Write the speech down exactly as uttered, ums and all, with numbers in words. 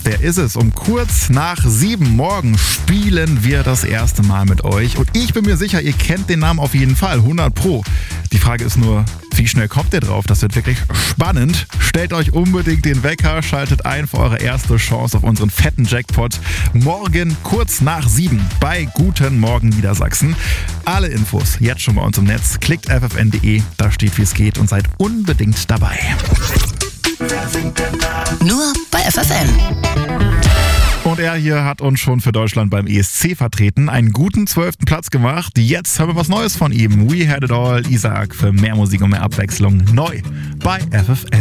Der ist es. Um kurz nach sieben morgen spielen wir das erste Mal mit euch. Und ich bin mir sicher, ihr kennt den Namen auf jeden Fall. hundert Pro. Die Frage ist nur, wie schnell kommt ihr drauf? Das wird wirklich spannend. Stellt euch unbedingt den Wecker, schaltet ein für eure erste Chance auf unseren fetten Jackpot. Morgen kurz nach sieben bei Guten Morgen Niedersachsen. Alle Infos jetzt schon bei uns im Netz. Klickt f f n punkt d e, da steht, wie es geht und seid unbedingt dabei. Nur bei F F N. Und er hier hat uns schon für Deutschland beim E S C vertreten, einen guten zwölften Platz gemacht. Jetzt haben wir was Neues von ihm. We Had It All, Isaac für mehr Musik und mehr Abwechslung. Neu bei F F N.